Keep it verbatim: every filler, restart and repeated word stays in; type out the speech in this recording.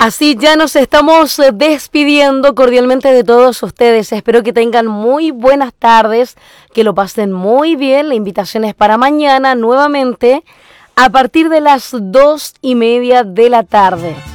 Así ya nos estamos despidiendo cordialmente de todos ustedes. Espero que tengan muy buenas tardes, que lo pasen muy bien. La invitación es para mañana nuevamente a partir de las dos y media de la tarde.